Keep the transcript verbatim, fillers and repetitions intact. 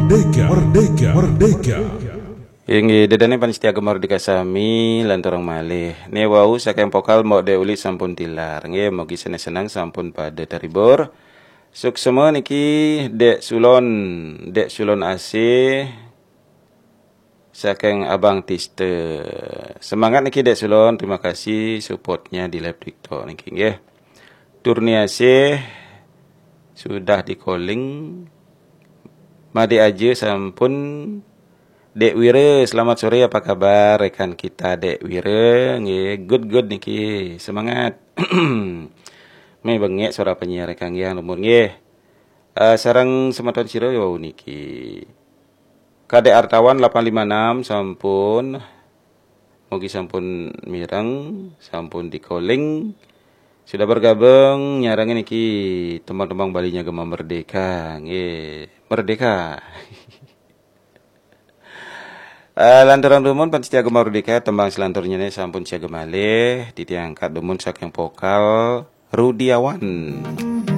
Merdeka, merdeka, merdeka. Inggi dedane panitia Merdeka sami lanturang malih. Ne wau saking pokal mau de uli sampun tilar. Nggih mugi seneng-seneng sampun pada taribur. Suksema niki Dek Sulon, Dek Sulon A C saking Abang Tiste. Semangat niki Dek Sulon, terima kasih supportnya di live TikTok niki nggih. Turni A C sudah di calling. Madi aja sampun. Dek Wira, selamat sore, apa kabar rekan kita Dek Wira? Nggih, good good niki. Semangat. Me bengek suara penyiar rekan yang nomor nggih. Uh, sarang sematan sira yo niki. Kadek Artawan delapan lima enam sampun mugi sampun mireng, sampun di calling. Sudah bergabung nyarangin niki teman-teman Balinya Gema Merdeka. Nggih, merdeka. Uh, lantaran dumun panitia Gema Merdeka tembang selanturnya nih sampun siaga malih ditiangkat dumun saking pokal Rudiawan.